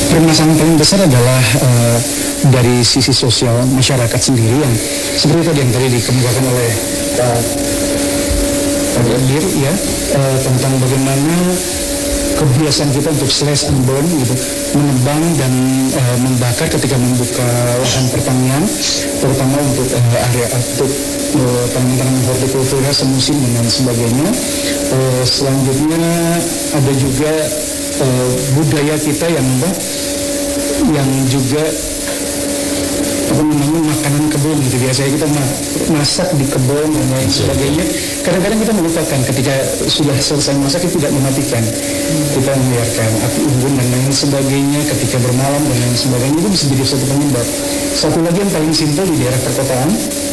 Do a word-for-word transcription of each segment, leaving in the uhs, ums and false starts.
permasalahan paling besar adalah uh, dari sisi sosial masyarakat sendiri yang seperti tadi yang tadi dikemukakan oleh uh, Pak Dir ya, uh, tentang bagaimana kebiasaan kita untuk slash and burn gitu, menebang dan uh, membakar ketika membuka lahan pertanian, terutama untuk uh, area untuk uh, tanaman-tanaman hortikultura semusim dan lain sebagainya. Uh, selanjutnya ada juga uh, budaya kita yang apa, yang juga apa namanya makanan kebun gitu, biasanya kita masak di kebun dan lain sebagainya. Kadang-kadang kita melupakan ketika sudah selesai masak itu tidak mematikan, kita membiarkan api unggun dan lain sebagainya ketika bermalam dan lain sebagainya, itu bisa jadi suatu penyebab. Satu lagi yang paling simpel di daerah perkotaan,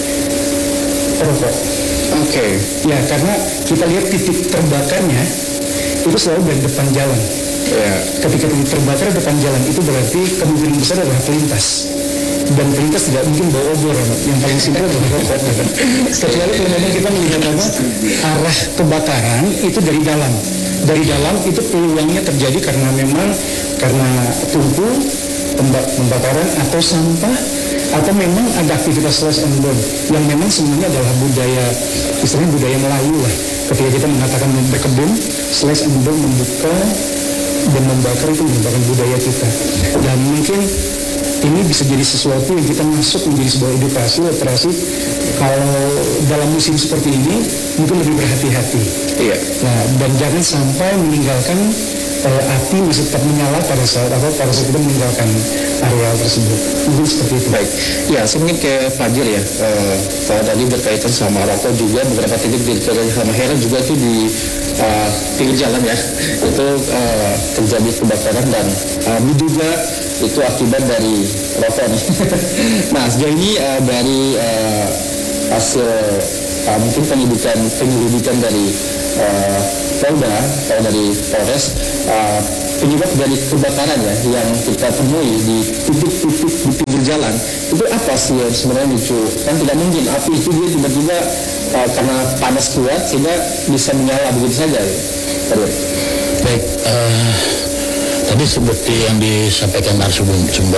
rokok. Oke, okay. Ya karena kita lihat titik terbakarnya itu selalu dari depan jalan. Ya. Ketika titik terbakar depan jalan itu berarti kemungkinan besar adalah pelintas. Dan pelintas tidak mungkin bawa obor, yang paling simpel adalah rokok. Kecuali kalau memang kita melihat apa, arah kebakaran itu dari dalam. Dari dalam itu peluangnya terjadi karena memang karena tungku pembakaran atau sampah, atau memang ada aktivitas slash and burn yang memang sebenarnya adalah budaya, istilahnya budaya Melayu lah. Ketika kita mengatakan berkebun, slash and burn, membuka dan membakar, itu merupakan budaya kita. Dan mungkin ini bisa jadi sesuatu yang kita masuk menjadi sebuah edukasi, literasi. Kalau dalam musim seperti ini mungkin lebih berhati-hati. Iya. Nah, dan jangan sampai meninggalkan uh, api masih tetap menyala pada saat apa pada saat kita meninggalkan areal tersebut. Mungkin seperti itu. Baik. Ya, saya mungkin ke Fajir ya. Uh, kalau tadi berkaitan sama rokok juga, beberapa titik di sama Hera juga itu di uh, pinggir jalan ya. Itu uh, terjadi kebakaran dan uh, diduga itu akibat dari rokok nih. Nah, sejauh ini uh, dari uh, hasil uh, mungkin penyelidikan penyelidikan dari uh, Polda atau dari Polres, uh, penyebab dari kebakaran ya yang kita temui di titik-titik di pinggir jalan itu apa sih yang sebenarnya lucu? Kan tidak mungkin api itu dia tiba-tiba uh, karena panas kuat sehingga bisa menyala begitu saja. Ya? Baik. Uh... Tadi seperti yang disampaikan narasumber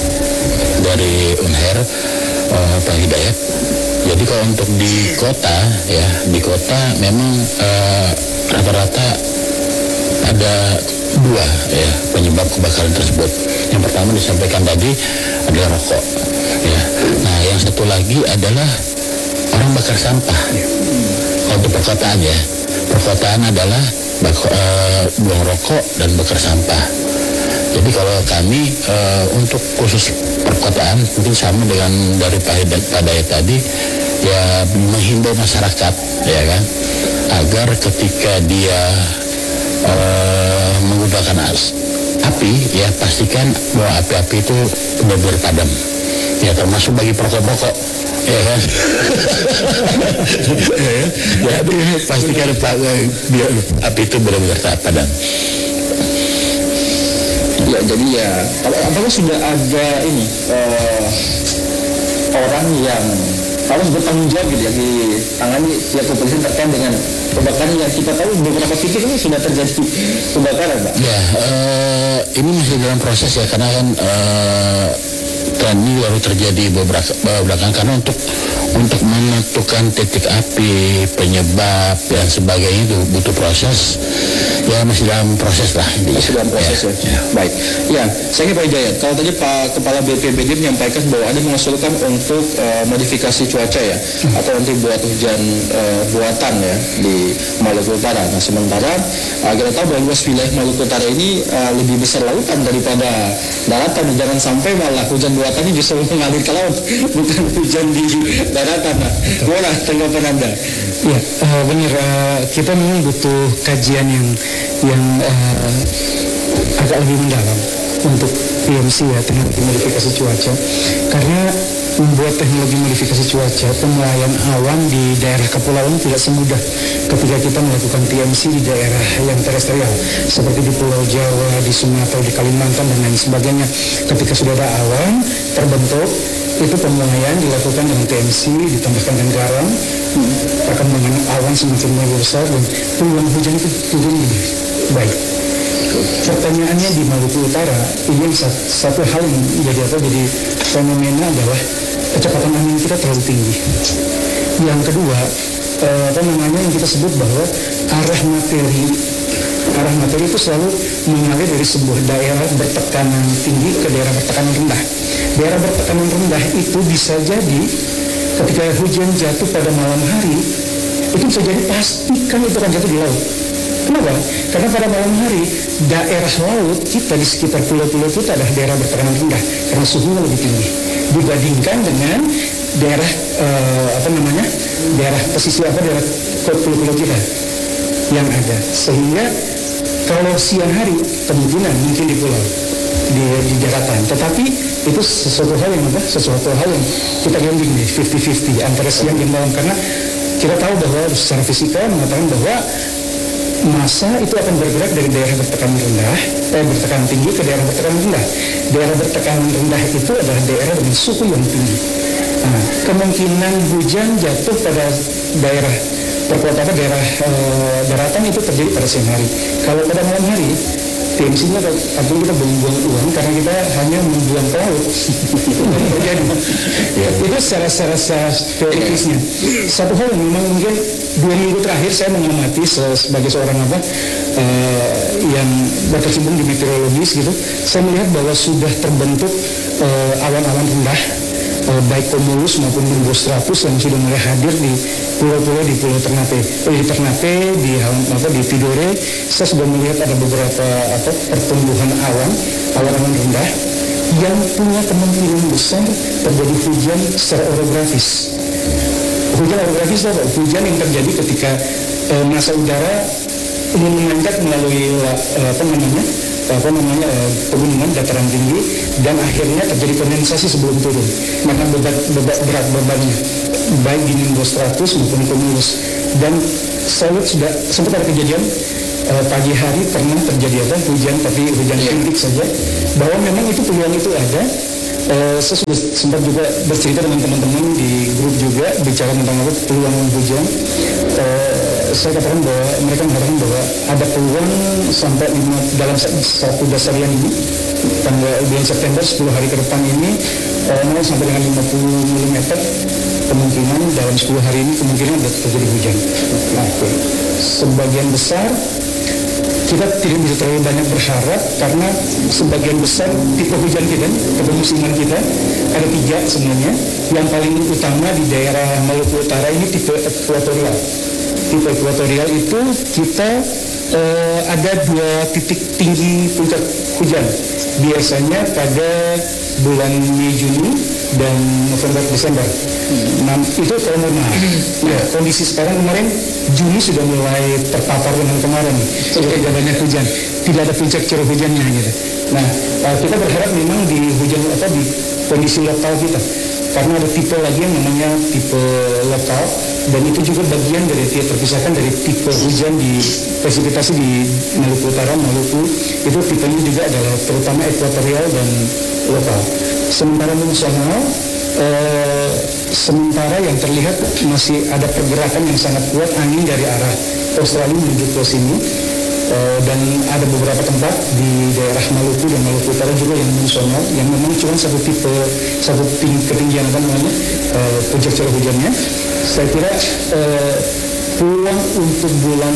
dari Unher, uh, Pak Hidayat. Jadi kalau untuk di kota, ya di kota memang uh, rata-rata ada dua ya penyebab kebakaran tersebut. Yang pertama disampaikan tadi adalah rokok. Ya. Nah, yang satu lagi adalah orang bakar sampah. Kalau untuk perkotaan ya, perkotaan adalah bak- uh, buang rokok dan bakar sampah. Jadi kalau kami uh, untuk khusus perkotaan mungkin sama dengan dari Pak Hidayat tadi, ya menghimbau masyarakat ya kan agar ketika dia uh, menggunakan as, api ya pastikan bahwa api-api itu benar-benar padam ya, termasuk bagi perokok-perokok ya kan. Ya, ya pastikan pak biar api itu benar-benar padam. Ya, jadi ya apakah sudah ada ini uh, orang yang harus bertanggung jawab gitu ya di tangani pihak kepolisian terkait dengan kebakaran yang kita tahu beberapa titik ini sudah terjadi kebakaran, Pak? Ya, uh, ini masih dalam proses ya, karena kan uh, tren ini baru terjadi beberapa belakangan, karena untuk untuk menentukan titik api, penyebab dan sebagainya itu butuh proses. Ya masih dalam proses lah. Masih dalam proses ya. ya. Baik. Ya, saya kira Pak Hidayat, kalau tadi Pak Kepala B P B D menyampaikan bahwa ada mengusulkan untuk uh, modifikasi cuaca ya, hmm. atau nanti buat hujan uh, buatan ya di Maluku Utara. Nah, sementara uh, kita tahu bahwa luas wilayah Maluku Utara ini uh, lebih besar lautan daripada daratan. Jangan sampai malah hujan buatannya justru mengalir ke laut, bukan hujan di daratan. Nah, gimana tanggapan Anda? Ya, uh, benar. Uh, kita memang butuh kajian yang yang uh, agak lebih mendalam untuk T M C ya, teknologi modifikasi cuaca, karena membuat teknologi modifikasi cuaca penilaian awan di daerah kepulauan tidak semudah ketika kita melakukan T M C di daerah yang terestrial seperti di Pulau Jawa, di Sumatera, di Kalimantan dan lain sebagainya. Ketika sudah ada awan terbentuk, itu penilaian dilakukan dengan T M C ditambahkan dengan garam, perkembangan awan semakin lebih besar dan peluang hujan itu turun lebih baik. pertanyaannya di Maluku Utara ini yang satu, satu hal yang jadi apa jadi fenomena adalah kecepatan angin kita terlalu tinggi. Yang kedua eh, apa namanya yang kita sebut bahwa arah materi arah materi itu selalu mengalir dari sebuah daerah bertekanan tinggi ke daerah bertekanan rendah. Daerah bertekanan rendah itu bisa jadi ketika hujan jatuh pada malam hari itu bisa jadi pastikan itu akan jatuh di laut. Kenapa? Karena pada malam hari daerah laut kita di sekitar pulau-pulau kita adalah daerah bertekanan rendah karena suhunya lebih tinggi dibandingkan dengan daerah eh, apa namanya daerah pesisir apa daerah pulau-pulau kita yang ada. Sehingga kalau siang hari kemungkinan mungkin di pulau di, di daratan, tetapi itu sesuatu hal yang apa? Sesuatu hal yang kita gambling nih fifty fifty antara siang dan malam karena kita tahu bahwa secara fisika mengatakan bahwa massa itu akan bergerak dari daerah bertekanan rendah, eh, bertekanan tinggi ke daerah bertekanan rendah. Daerah bertekanan rendah itu adalah daerah dengan suhu yang tinggi. Nah, kemungkinan hujan jatuh pada daerah perkuatan apa daerah e, daratan itu terjadi pada siang hari. Kalau pada malam hari, tensinya artinya kita buang-buang uang karena kita hanya membuang ke laut. Jadi, ya, itu secara secara secara teoretisnya. Satu hal yang memang mungkin dua minggu terakhir saya mengamati sebagai seorang apa e, yang berkecimpung di meteorologis gitu, saya melihat bahwa sudah terbentuk e, awan-awan rendah. Uh, baik cumulus maupun nimbus stratus yang sudah mulai hadir di pulau-pulau di Pulau Ternate, eh, di Ternate, di apa di Tidore. Saya sudah melihat ada beberapa apa pertumbuhan awan, awan-awan rendah yang punya kemungkinan besar terjadi hujan secara orografis. Hujan orografis apa? Hujan yang terjadi ketika uh, massa udara ingin mengangkat melalui uh, apa namanya? apa namanya pegunungan dataran tinggi dan akhirnya terjadi kondensasi sebelum turun karena bebat, bebat berat bebannya baik di nimbus stratus maupun cumulus. Dan saya lihat sudah sempat ada kejadian eh, pagi hari pernah terjadi apa hujan tapi hujan rintik saja bahwa memang itu peluang itu ada. Eh, saya sudah sempat juga bercerita dengan teman-teman di grup juga bicara tentang apa peluang hujan. Eh, saya katakan bahwa mereka mengatakan bahwa ada peluang sampai lima, dalam satu dasarian ini tanggal bulan September sepuluh hari ke depan ini eh, sampai dengan lima puluh milimeter kemungkinan dalam sepuluh hari ini kemungkinan ada terjadi hujan. Nah, okay. Sebagian besar kita tidak bisa terlalu banyak berharap karena sebagian besar tipe hujan kita, tipe musiman kita ada tiga sebenarnya. Yang paling utama di daerah Maluku Utara ini tipe ekuatorial. Tipe ekuatorial itu kita eh, ada dua titik tinggi puncak hujan. Biasanya pada bulan Mei Juni dan November Desember. Nah, itu kalau normal. Ya, kondisi sekarang kemarin Juni sudah mulai terpapar dengan kemarin. Sudah tidak banyak hujan, tidak ada puncak curah hujannya gitu. Nah, kita berharap memang di hujan apa di kondisi lokal kita. Karena ada tipe lagi yang namanya tipe lokal dan itu juga bagian dari dia terpisahkan dari tipe hujan di presipitasi di Maluku Utara, Maluku itu tipenya juga adalah terutama ekuatorial dan lokal. Sementara munsonal eh, sementara yang terlihat masih ada pergerakan yang sangat kuat angin dari arah Australia menuju ke sini. Uh, dan ada beberapa tempat di daerah Maluku dan Maluku Utara juga yang munsonal yang memang cuma satu tipe satu ting, ketinggian apa namanya uh, puncak curah hujannya. Saya kira uh, peluang untuk bulan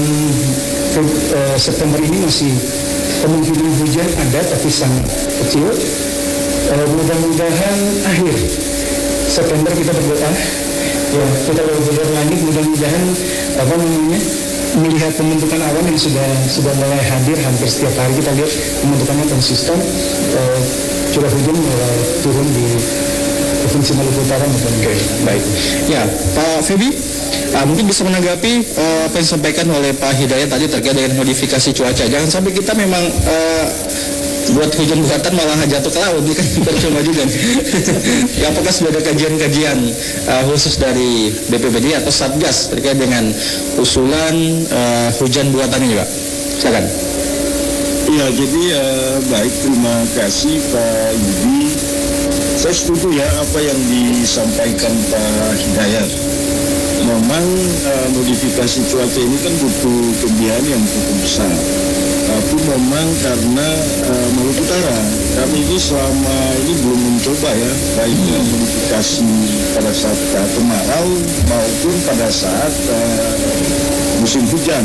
uh, September ini masih kemungkinan hujan ada tapi sangat kecil. Uh, mudah-mudahan akhir September kita berdoa ya kita berdoa langit mudah-mudahan apa namanya melihat pembentukan awan yang sudah sudah mulai hadir hampir setiap hari kita lihat pembentukannya konsisten eh, curah hujan mulai turun di provinsi Maluku Utara. Oke, baik. Ya, Pak Febi, uh, mungkin bisa menanggapi uh, apa yang disampaikan oleh Pak Hidayat tadi terkait dengan modifikasi cuaca. Jangan sampai kita memang uh, buat hujan buatan malah jatuh ke laut, ini kan percuma juga. Ya, apakah sudah ada kajian-kajian uh, khusus dari B P B D atau Satgas terkait dengan usulan uh, hujan buatan ini, Pak? Silakan. Ya, jadi uh, baik, terima kasih Pak Yudi. Saya setuju ya apa yang disampaikan Pak Hidayat. Memang uh, modifikasi cuaca ini kan butuh kebiayaan yang cukup besar. tapi memang karena uh, Maluku Utara kami ini selama ini belum mencoba ya, baik uh, modifikasi pada saat uh, kemarau maupun pada saat uh, musim hujan.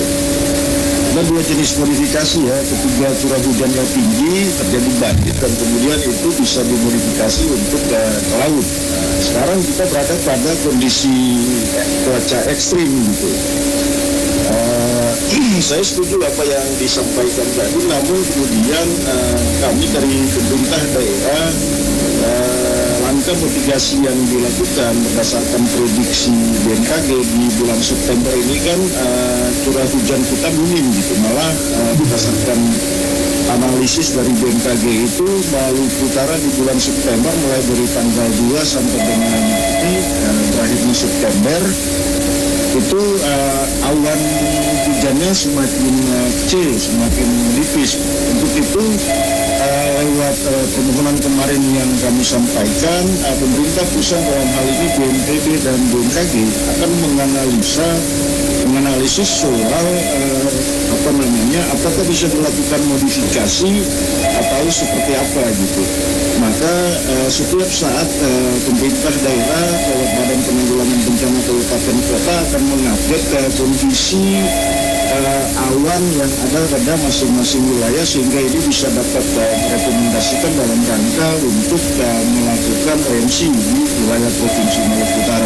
Ada dua jenis modifikasi ya, ketika curah hujannya tinggi terjadi banjir dan kemudian itu bisa dimodifikasi untuk ke, ke laut. Nah, sekarang kita berada pada kondisi cuaca ekstrim gitu. Uh, saya setuju apa yang disampaikan tadi, namun kemudian uh, kami dari pemerintah daerah uh, langkah mitigasi yang dilakukan berdasarkan prediksi B M K G di bulan September ini kan uh, curah hujan kita minim gitu, malah uh, berdasarkan analisis dari B M K G itu Maluku Utara di bulan September mulai dari tanggal dua sampai dengan ini uh, terakhirnya September itu uh, awan hujannya semakin uh, kecil, semakin menipis. Untuk itu uh, lewat uh, permohonan kemarin yang kami sampaikan, uh, pemerintah pusat dalam hal ini B N P B dan B M K G akan menganalisa, menganalisis soal uh, apa namanya, apakah bisa dilakukan modifikasi atau seperti apa gitu. Maka uh, setiap saat uh, pemerintah daerah lewat Badan Penanggulangan Bencana Kabupaten Kota akan mengupdate uh, kondisi uh, awan yang ada pada masing-masing wilayah sehingga ini bisa dapat uh, merekomendasikan dalam rangka untuk uh, melakukan O M C di wilayah Provinsi Maluku Utara.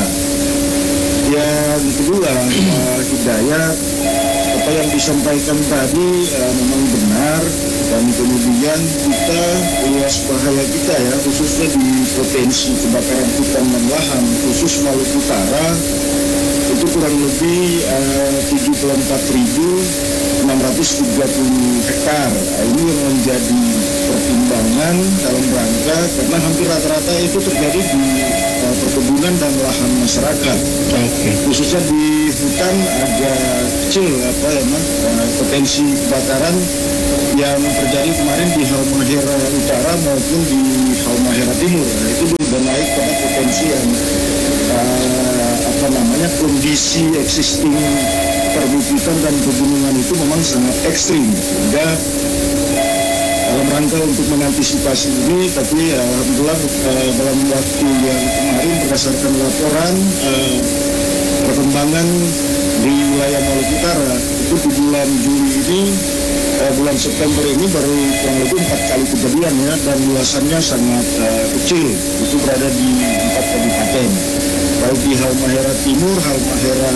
Yang kedua, uh, Hidayat, apa yang disampaikan tadi uh, memang benar, dan kemudian kita luas bahaya kita ya, khususnya di potensi kebakaran hutan dan lahan khusus Maluku Utara itu kurang lebih uh, tujuh puluh empat ribu enam ratus tiga puluh hektar. Nah, ini yang menjadi pertimbangan dalam rangka karena hampir rata-rata itu terjadi di uh, perkebunan dan lahan masyarakat. Okay. Khususnya di hutan agak kecil apa ya, uh, potensi kebakaran yang terjadi kemarin di Halmahera Utara maupun di Halmahera Timur. Nah, itu sudah naik pada potensi yang uh, apa namanya kondisi existing perbukitan dan pegunungan itu memang sangat ekstrim. Sehingga dalam rangka untuk mengantisipasi ini, tapi uh, alhamdulillah uh, dalam waktu yang kemarin berdasarkan laporan uh, perkembangan di wilayah Maluku Utara itu di bulan Juli ini, uh, bulan September ini baru kurang lebih empat kali kejadian ya, dan luasannya sangat uh, kecil. Itu berada di empat kabupaten, baik di Halmahera Timur, Halmahera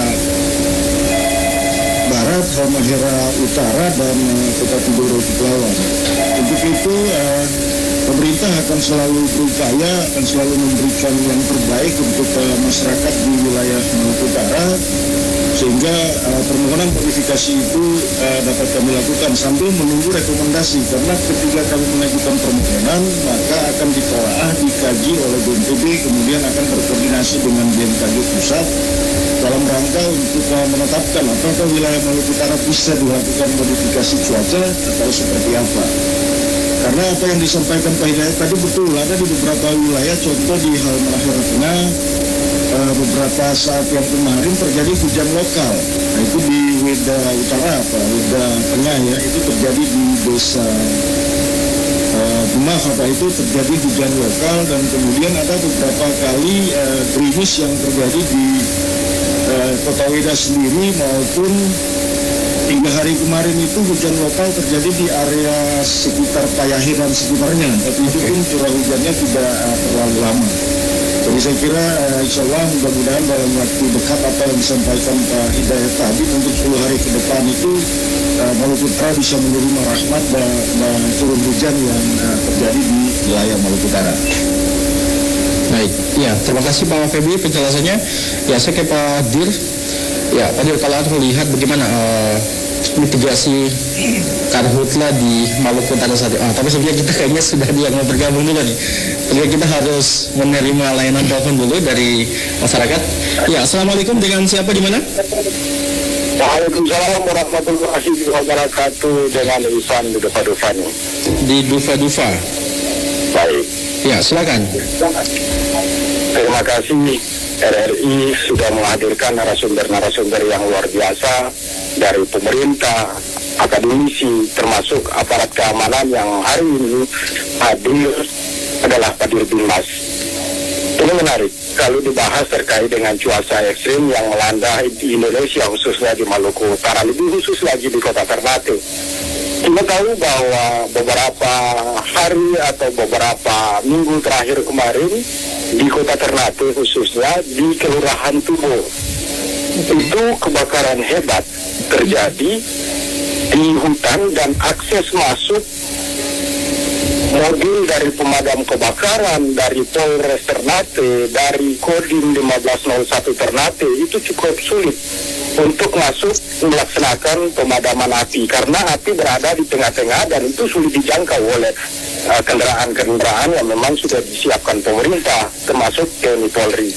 Barat, Halmahera Utara, dan uh, Kota Tidore Kepulauan. Untuk itu uh, pemerintah akan selalu berupaya, akan selalu memberikan yang terbaik untuk uh, masyarakat di wilayah Maluku Utara, sehingga uh, permohonan modifikasi itu uh, dapat kami lakukan sambil menunggu rekomendasi, karena ketika kami mengajukan permohonan maka akan ditelaah, dikaji oleh B N P B, kemudian akan berkoordinasi dengan B M K G pusat dalam rangka untuk uh, menetapkan apakah wilayah Maluku Utara bisa dilakukan modifikasi cuaca atau seperti apa. Karena apa yang disampaikan Pak Hidayat tadi betul, ada di beberapa wilayah, contoh di Halmahera Tengah, uh, beberapa saat yang kemarin terjadi hujan lokal. Nah, itu di Weda Utara, apa Weda Tengah ya, itu terjadi di desa uh, Gemah, apa itu terjadi hujan lokal, dan kemudian ada beberapa kali uh, gerimis yang terjadi di uh, Kota Weda sendiri maupun hingga hari kemarin itu hujan lokal terjadi di area sekitar Payahe dan sekitarnya, tapi itu pun curah hujannya tidak uh, terlalu lama. Jadi saya kira uh, insya Allah mudah-mudahan dalam waktu dekat apa yang disampaikan Pak Hidayat tadi, untuk sepuluh hari ke depan itu uh, Maluku Utara bisa menerima rahmat dan, dan turun hujan yang uh, terjadi di wilayah Maluku Utara. Baik, ya terima kasih Pak Febri penjelasannya. Ya saya ke Pak Dir. Ya Pak Dir, kalau Anda melihat bagaimana uh, mitigasi karhutla di Maluku Utara saat ini. Oh, tapi sebelumnya kita kayaknya sudah ada yang mau bergabung dulu nih. Jadi kita harus menerima layanan telepon dulu dari masyarakat. Ya, assalamualaikum, dengan siapa di mana? Waalaikumsalam warahmatullahi wabarakatuh, dengan Ivan di Dufa Dufa nih. Di Dufa Dufa. Baik. Ya, silakan. Terima kasih R R I sudah menghadirkan narasumber-narasumber yang luar biasa dari pemerintah, akademisi termasuk aparat keamanan yang hari ini hadir adalah Pak Dirbimas. Ini menarik kalau dibahas terkait dengan cuaca ekstrim yang melanda di Indonesia, khususnya di Maluku Utara, lebih khusus lagi di kota Ternate. Kita tahu bahwa beberapa hari atau beberapa minggu terakhir kemarin di kota Ternate, khususnya di Kelurahan Tubo, itu kebakaran hebat terjadi di hutan dan akses masuk mobil dari pemadam kebakaran, dari Polres Ternate, dari Kodim lima belas nol satu Ternate itu cukup sulit untuk masuk melaksanakan pemadaman api karena api berada di tengah-tengah dan itu sulit dijangkau oleh uh, kendaraan-kendaraan yang memang sudah disiapkan pemerintah termasuk T N I Polri.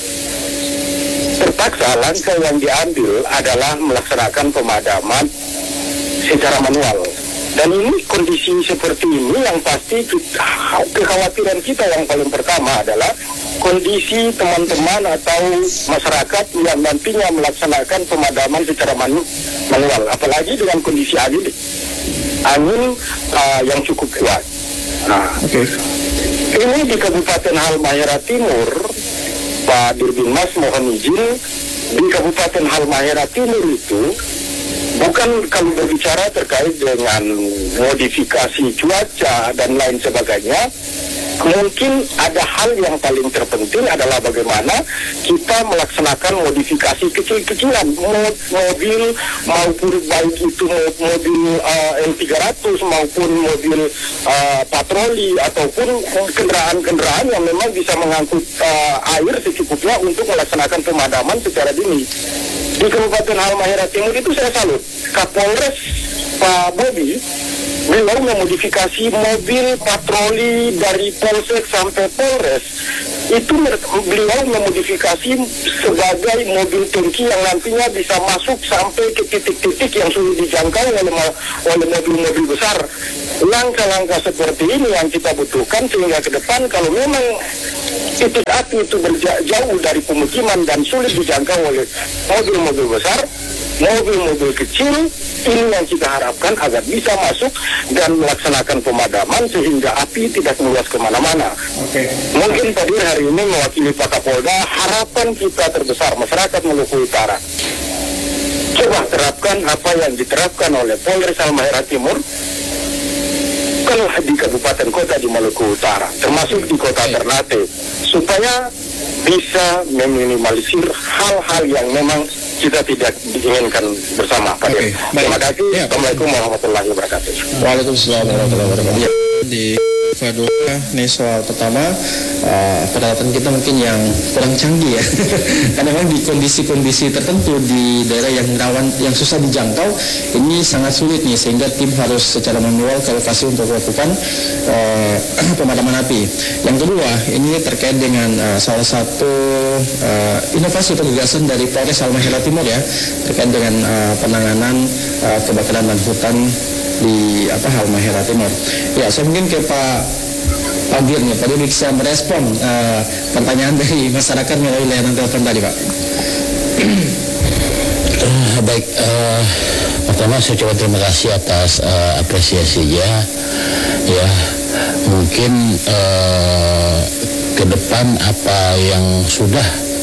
Terpaksa langkah yang diambil adalah melaksanakan pemadaman secara manual. Dan ini kondisi seperti ini yang pasti kita, kekhawatiran kita yang paling pertama adalah kondisi teman-teman atau masyarakat yang nantinya melaksanakan pemadaman secara manu, manual. Apalagi dengan kondisi angin, angin uh, yang cukup kuat. Nah, okay. Ini di Kabupaten Halmahera Timur, Pak Dirbimas mohon izin, di Kabupaten Halmahera Timur itu bukan kalau berbicara terkait dengan modifikasi cuaca dan lain sebagainya, mungkin ada hal yang paling terpenting adalah bagaimana kita melaksanakan modifikasi kecil-kecilan mobil maupun baik itu mobil uh, L tiga ratus maupun mobil uh, patroli ataupun kendaraan-kendaraan yang memang bisa mengangkut uh, air secukupnya untuk melaksanakan pemadaman secara dini. Di Kabupaten Halmahera Timur itu saya salut Kapolres Pak Bobi, beliau memodifikasi mobil patroli dari Polsek sampai Polres. Itu beliau memodifikasi sebagai mobil tangki yang nantinya bisa masuk sampai ke titik-titik yang sulit dijangkau oleh, oleh mobil-mobil besar. Langkah-langkah seperti ini yang kita butuhkan sehingga ke depan kalau memang titik api itu jauh dari pemukiman dan sulit dijangkau oleh mobil-mobil besar, mobil-mobil kecil, ini yang kita harapkan agar bisa masuk dan melaksanakan pemadaman sehingga api tidak meluas kemana-mana. Okay. Mungkin tadi hari ini mewakili Pak Kapolda, harapan kita terbesar masyarakat Maluku Utara, coba terapkan apa yang diterapkan oleh Polres Halmahera Timur kalau di kabupaten kota di Maluku Utara, termasuk di kota Ternate, supaya bisa meminimalisir hal-hal yang memang kita tidak diinginkan bersama. Okay. Terima kasih. Ya, Assalamualaikum warahmatullahi wabarakatuh. Waalaikumsalam warahmatullahi wabarakatuh. Ya, di Faduka, ini soal pertama, uh, peralatan kita mungkin yang kurang canggih ya. Karena memang di kondisi-kondisi tertentu di daerah yang rawan, yang susah dijangkau, ini sangat sulit nih, sehingga tim harus secara manual ke lokasi untuk melakukan uh, pemadaman api. Yang kedua, ini terkait dengan uh, salah satu uh, inovasi atau gagasan dari Polres Halmahera Timur ya, terkait dengan uh, penanganan uh, kebakaran dan hutan di apa Halmahera Timur. Ya, saya mungkin ke Pak Pagir nih, Pak Dir bisa merespon uh, pertanyaan dari masyarakat melalui layanan telepon tadi, Pak. uh, baik, uh, pertama saya coba terima kasih atas uh, apresiasinya. Ya, mungkin uh, ke depan apa yang sudah